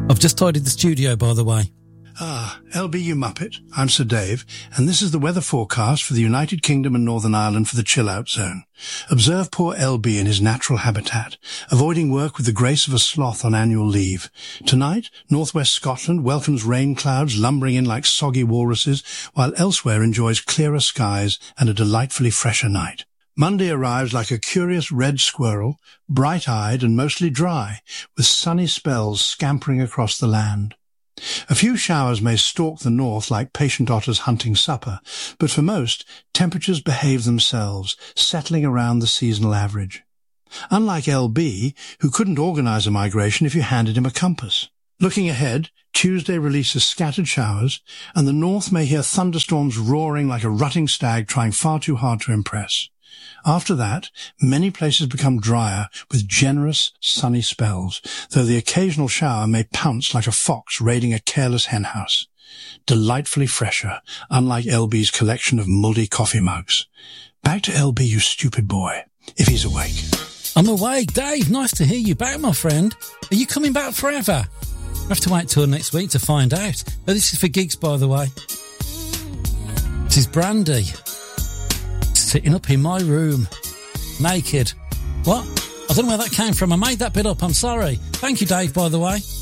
I've just tidied the studio, by the way. Ah, LB, you muppet. I'm Sir Dave, and this is the weather forecast for the United Kingdom and Northern Ireland for the chill-out zone. Observe poor LB in his natural habitat, avoiding work with the grace of a sloth on annual leave. Tonight, northwest Scotland welcomes rain clouds lumbering in like soggy walruses, while elsewhere enjoys clearer skies and a delightfully fresher night. Monday arrives like a curious red squirrel, bright-eyed and mostly dry, with sunny spells scampering across the land. A few showers may stalk the north like patient otters hunting supper, but for most, temperatures behave themselves, settling around the seasonal average. Unlike LB, who couldn't organize a migration if you handed him a compass. Looking ahead, Tuesday releases scattered showers, and the north may hear thunderstorms roaring like a rutting stag trying far too hard to impress. After that, many places become drier with generous, sunny spells, though the occasional shower may pounce like a fox raiding a careless henhouse. Delightfully fresher, unlike LB's collection of mouldy coffee mugs. Back to LB, you stupid boy, if he's awake. I'm awake, Dave. Nice to hear you back, my friend. Are you coming back forever? I have to wait till next week to find out. Oh, this is for gigs, by the way. This is Brandy. Sitting up in my room, naked. What? I don't know where that came from. I made that bit up. I'm sorry. Thank you, Dave, by the way.